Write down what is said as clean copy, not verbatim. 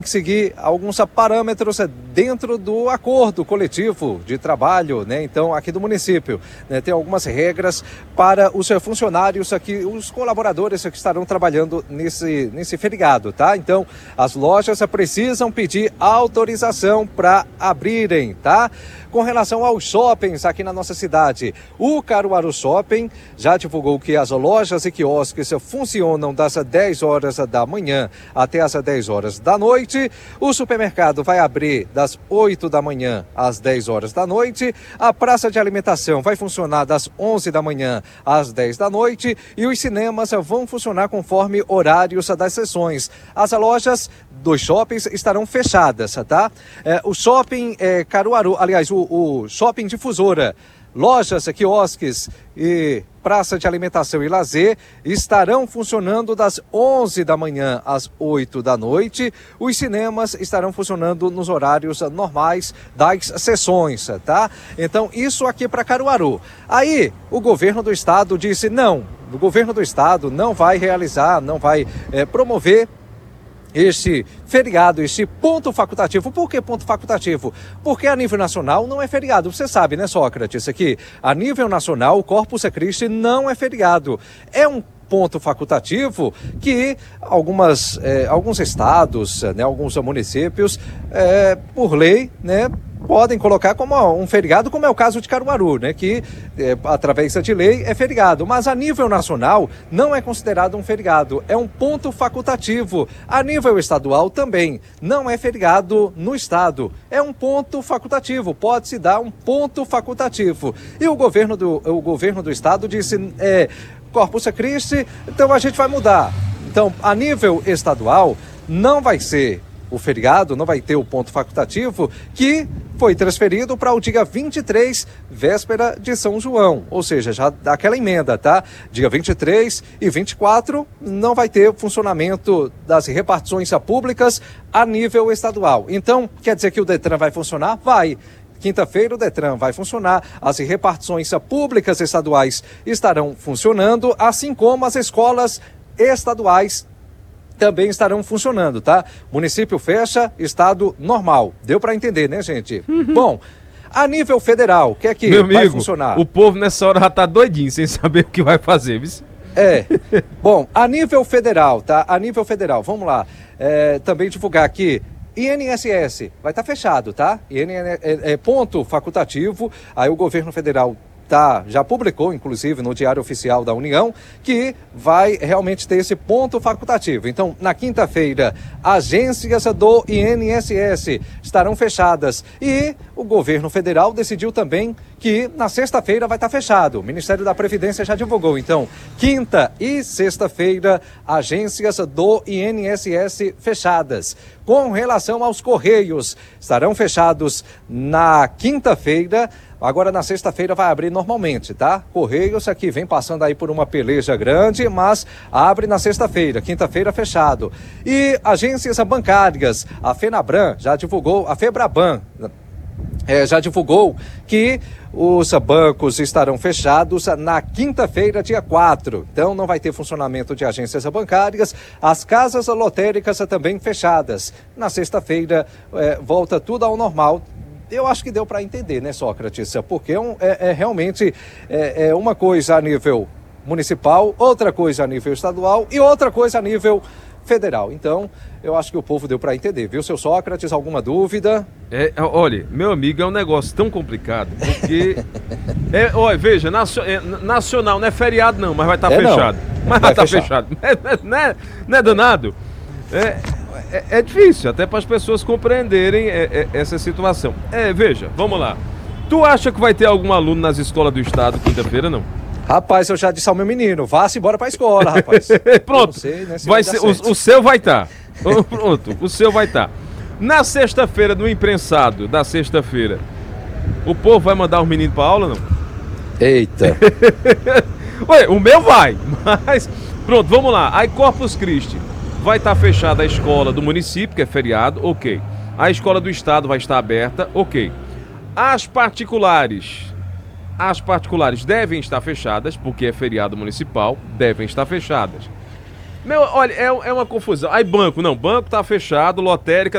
seguir alguns parâmetros dentro do acordo coletivo de trabalho, né? Então, aqui do município, né? Tem algumas regras para os funcionários aqui, os colaboradores que estarão trabalhando nesse feriado, tá? Então, as lojas precisam pedir autorização para abrirem, tá? Com relação aos shoppings aqui na nossa cidade, o Caruaru Shopping já divulgou que as lojas e quiosques funcionam das 10 horas da manhã até as 10 horas da noite. O supermercado vai abrir das 8 da manhã às 10 horas da noite. A praça de alimentação vai funcionar das 11 da manhã às 10 da noite. E os cinemas vão funcionar conforme horários das sessões. As lojas dos shoppings estarão fechadas, tá? O shopping Caruaru, aliás, o shopping Difusora, lojas, quiosques e praça de alimentação e lazer estarão funcionando das 11 da manhã às 8 da noite. Os cinemas estarão funcionando nos horários normais das sessões, tá? Então, isso aqui para Caruaru. Aí, o governo do estado disse não. O governo do estado não vai realizar, não vai promover este feriado, este ponto facultativo. Por que ponto facultativo? Porque a nível nacional não é feriado. Você sabe, né, Sócrates, que a nível nacional o Corpus Christi não é feriado. É um ponto facultativo que alguns estados, né, alguns municípios, por lei, né, podem colocar como um feriado, como é o caso de Caruaru, né, que através de lei é feriado, mas a nível nacional não é considerado um feriado, é um ponto facultativo. A nível estadual também não é feriado no estado, é um ponto facultativo, pode-se dar um ponto facultativo. E o governo do estado disse, Corpus Christi, então a gente vai mudar. Então, a nível estadual, não vai ser o feriado, não vai ter o ponto facultativo, que foi transferido para o dia 23, véspera de São João. Ou seja, já dá aquela emenda, tá? Dia 23 e 24 não vai ter funcionamento das repartições públicas a nível estadual. Então, quer dizer que o Detran vai funcionar? Vai. Quinta-feira o Detran vai funcionar, as repartições públicas estaduais estarão funcionando, assim como as escolas estaduais também estarão funcionando, tá? Município fecha, estado normal. Deu para entender, né, gente? Bom, a nível federal, o que é que Meu vai amigo, funcionar? O povo nessa hora já tá doidinho, sem saber o que vai fazer, viu? Bom, a nível federal, tá? A nível federal, vamos lá. Também divulgar aqui, INSS vai estar fechado, tá? Ponto facultativo, aí o governo federal já publicou, inclusive, no Diário Oficial da União, que vai realmente ter esse ponto facultativo. Então, na quinta-feira, agências do INSS estarão fechadas. E o governo federal decidiu também que na sexta-feira vai estar fechado. O Ministério da Previdência já divulgou. Então, quinta e sexta-feira, agências do INSS fechadas. Com relação aos Correios, estarão fechados na quinta-feira. Agora, na sexta-feira, vai abrir normalmente, tá? Correios aqui vem passando aí por uma peleja grande, mas abre na sexta-feira, quinta-feira fechado. E agências bancárias, a FENABRAN já divulgou, a FEBRABAN já divulgou que os bancos estarão fechados na quinta-feira, dia 4. Então, não vai ter funcionamento de agências bancárias. As casas lotéricas também fechadas. Na sexta-feira, volta tudo ao normal. Eu acho que deu para entender, né, Sócrates? Porque realmente uma coisa a nível municipal, outra coisa a nível estadual e outra coisa a nível federal. Então, eu acho que o povo deu para entender, viu, seu Sócrates? Alguma dúvida? Olha, meu amigo, é um negócio tão complicado, porque... olha, veja, nacional não é feriado não, mas vai estar fechado. Mas vai estar fechado. Não é danado? É difícil, até para as pessoas compreenderem essa situação. Veja, vamos lá. Tu acha que vai ter algum aluno nas escolas do estado quinta-feira, não? Rapaz, eu já disse ao meu menino, vá-se embora para a escola, rapaz. Pronto, sei, né, vai ser, o seu vai estar. Pronto, o seu vai estar. Na sexta-feira, no imprensado da sexta-feira, o povo vai mandar os meninos para aula, não? Eita. Ué, o meu vai, mas... Pronto, vamos lá. Aí Corpus Christi. Vai estar fechada a escola do município, que é feriado, ok. A escola do estado vai estar aberta, ok. As particulares devem estar fechadas, porque é feriado municipal, devem estar fechadas. Olha, é uma confusão. Aí banco está fechado, lotérica